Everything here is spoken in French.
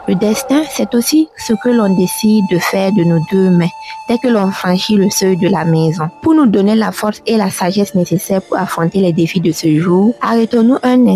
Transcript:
Le destin, c'est aussi ce que l'on décide de faire de nos deux mains dès que l'on franchit le seuil de la maison. Pour nous donner la force et la sagesse nécessaires pour affronter les défis de ce jour, arrêtons-nous un instant